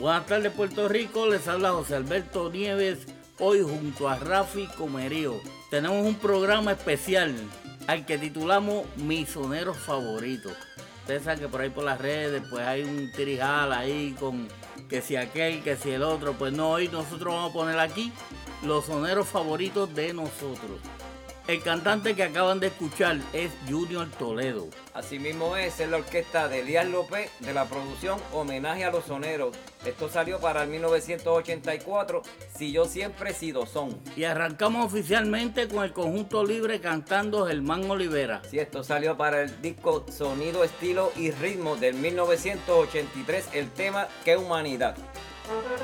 Buenas tardes, Puerto Rico. Les habla José Alberto Nieves, hoy junto a Rafi Comerío. Tenemos un programa especial al que titulamos Mis soneros favoritos. Ustedes saben que por ahí por las redes pues hay un tirijal ahí con que si aquel, que si el otro. Pues no, hoy nosotros vamos a poner aquí los soneros favoritos de nosotros. El cantante que acaban de escuchar es Junior Toledo. Asimismo es la orquesta de Elías López de la producción Homenaje a los Soneros. Esto salió para el 1984, Si yo siempre he sido son. Y arrancamos oficialmente con el conjunto libre cantando Germán Olivera. Sí, esto salió para el disco Sonido, Estilo y Ritmo del 1983, el tema ¿Qué humanidad?